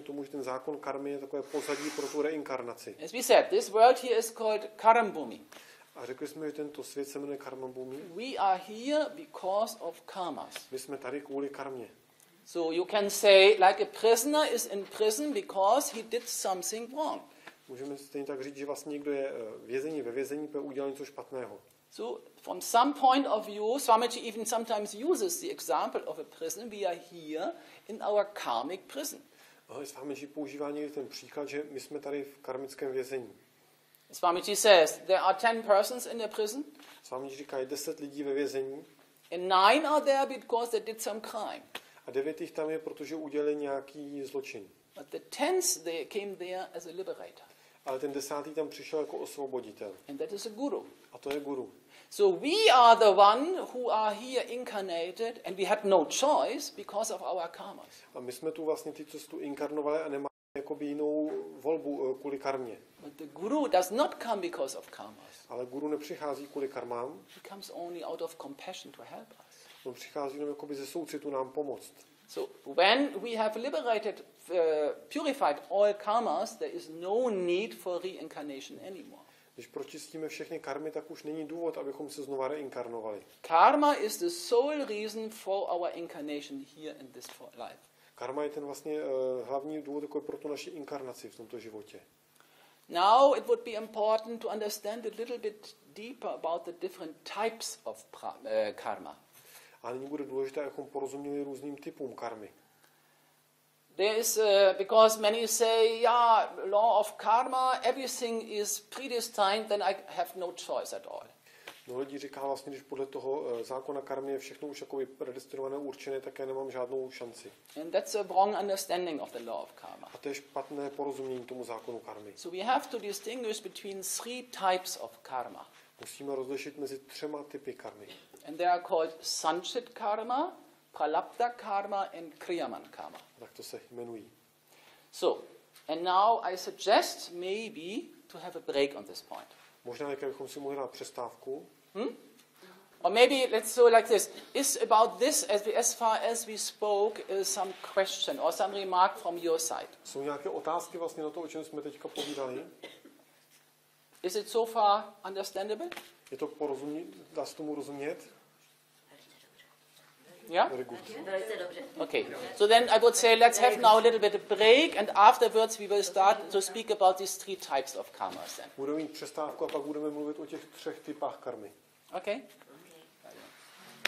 tomu, že ten zákon karmy je takové pozadí pro tu reinkarnaci. As we said, this world here is called Karambhumi. A řekli jsme, že tento svět se jmenuje Karma Bhumi. We are here because of karmas. My jsme tady kvůli karmě. So you can say, like a prisoner is in prison because he did something wrong. Můžeme stejně tak říct, že vlastně někdo je ve vězení, protože udělal něco špatného. So from some point of view, Swamiji even sometimes uses the example of a prison. We are here in our karmic prison. Swamiji používá někdy ten příklad, že my jsme tady v karmickém vězení. Swamiji says there are 10 persons in the prison. Swamiji říká, je 10 lidí ve vězení. And 9 are there because they did some crime. A 9 jich tam je, protože udělali nějaký zločin. But the 10th they came there as a liberator. Ale ten 10. tam přišel jako osvoboditel. And that is a guru. A to je guru. So we are the one who are here incarnated and we had no choice because of our karmas. A my jsme tu vlastně ty, co se tu inkarnovali a nemáme jakoby jinou volbu kvůli karmě. But the guru does not come because of karmas. Ale guru nepřichází kvůli karmám. He comes only out of compassion to help us. On přichází jenom jakoby ze soucitu nám pomoct. So when we have liberated, purified all karmas, there is no need for reincarnation anymore. Když pročistíme všechny karmy, tak už není důvod, abychom se znova reinkarnovali. Karma is the sole reason for our incarnation here in this life. Karma je ten vlastně hlavní důvod jako pro tu naši inkarnaci v tomto životě. Now it would be important to understand a little bit deeper about the different types of karma. A nyní bude důležité, abychom porozuměli různým typům karmy. There is, because many say, yeah, law of karma, everything is predestined, then I have no choice at all. Mnoho lidí říká vlastně, když podle toho zákona karmy je všechno už jakoby predestinované, určené, tak já nemám žádnou šanci. And that's a wrong understanding of the law of karma. A to je špatné porozumění tomu zákonu karmy. So we have to distinguish between 3 types of karma. Musíme rozlišit mezi 3 typy karmy. And they are called Sanchit karma, Pralabdha karma and Kriyaman karma. Tak to se jmenují. So, and now I suggest maybe to have a break on this point. Možná, jak bychom si mohli dát přestávku. Or maybe let's do like this. Is about this, as far as we spoke, some question or some remark from your side? Jsou nějaké otázky vlastně na to, o čem jsme teďka povídali? Is it so far understandable? Je to dá se tomu rozumět? Yeah? Very good. Velice dobře. Okay. So then I would say let's have now a little bit of break and afterwards we will start to speak about these 3 types of karmas then. Budeme mít přestávku a pak budeme mluvit o těch 3 typách karmy. Okay?